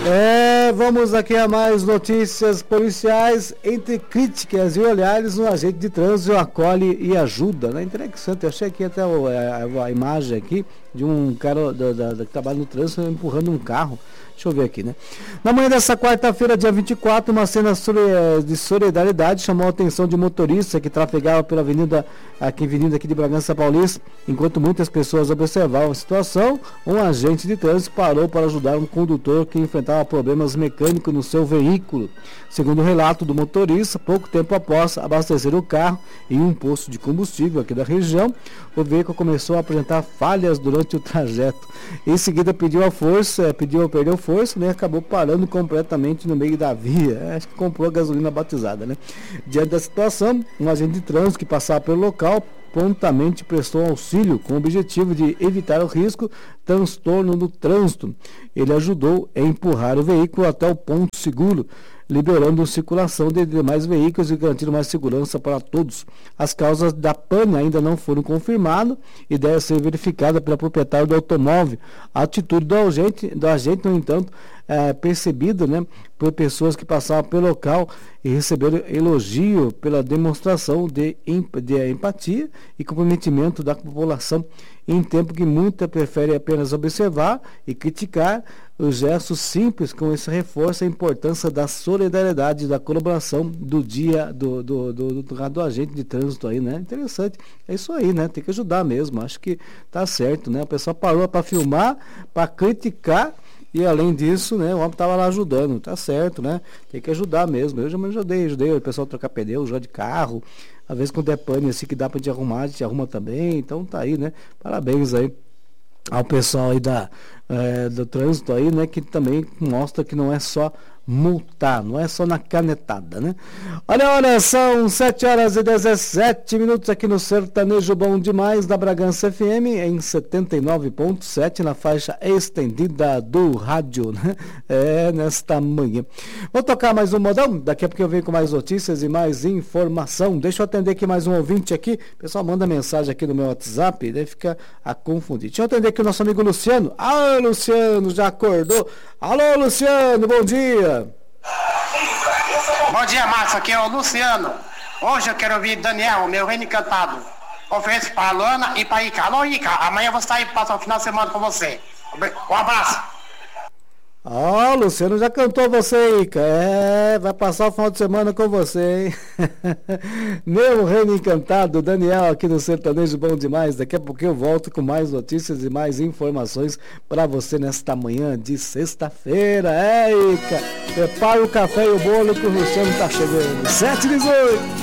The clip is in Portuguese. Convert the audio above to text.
Vamos aqui a mais notícias policiais. Entre críticas e olhares, um agente de trânsito acolhe e ajuda, né? Interessante, eu achei aqui até a imagem aqui de um cara que trabalha no trânsito empurrando um carro. Deixa eu ver aqui, né? Na manhã dessa quarta-feira, dia 24, uma cena de solidariedade chamou a atenção de um motorista que trafegava pela avenida aqui de Bragança Paulista. Enquanto muitas pessoas observavam a situação, um agente de trânsito parou para ajudar um condutor que enfrentava problemas mecânicos no seu veículo. Segundo o relato do motorista, pouco tempo após abastecer o carro em um posto de combustível aqui da região, o veículo começou a apresentar falhas durante o trajeto. Em seguida perdeu força, né? Acabou parando completamente no meio da via. Acho que comprou gasolina batizada, né? Diante da situação, um agente de trânsito que passava pelo local prontamente prestou auxílio com o objetivo de evitar o risco transtorno do trânsito. Ele ajudou a empurrar o veículo até o ponto seguro, liberando a circulação de demais veículos e garantindo mais segurança para todos. As causas da pane ainda não foram confirmadas e deve ser verificada pela proprietária do automóvel. A atitude do agente, no entanto, é percebida, né, por pessoas que passavam pelo local e receberam elogio pela demonstração de empatia e comprometimento da população, em tempo que muita prefere apenas observar e criticar. Os gestos simples com isso reforça a importância da solidariedade e da colaboração do dia do agente de trânsito aí, né? Interessante. É isso aí, né? Tem que ajudar mesmo. Acho que tá certo, né? O pessoal parou para filmar, para criticar. E além disso, né, o homem estava lá ajudando, tá certo, né? Tem que ajudar mesmo. Eu já me ajudei o pessoal a trocar pneu, já de carro. Às vezes quando é pane assim que dá para te arrumar, a gente arruma também. Então tá aí, né? Parabéns aí ao pessoal aí do trânsito aí, né? Que também mostra que não é só multar, não é só na canetada, né? Olha, são 7h17 aqui no Sertanejo Bom Demais da Bragança FM, em 79.7, na faixa estendida do rádio, né? Nesta manhã. Vou tocar mais um modão, daqui a pouco eu venho com mais notícias e mais informação. Deixa eu atender aqui mais um ouvinte aqui, o pessoal manda mensagem aqui no meu WhatsApp, daí fica a confundir. Deixa eu atender aqui o nosso amigo Luciano. Ah, Luciano, já acordou? Alô, Luciano, bom dia. Bom dia, Márcio, aqui é o Luciano. Hoje eu quero ouvir Daniel, meu reino encantado. Ofereço para a Luana e para a Ica. Alô, Ica, amanhã eu vou sair para passar o final de semana com você. Um abraço. Luciano já cantou você, Ica. Vai passar o final de semana com você, hein? Meu reino encantado, Daniel aqui no Sertanejo Bom Demais. Daqui a pouco eu volto com mais notícias e mais informações para você nesta manhã de sexta-feira. Ica, prepara o café e o bolo que o Luciano tá chegando. 7h18.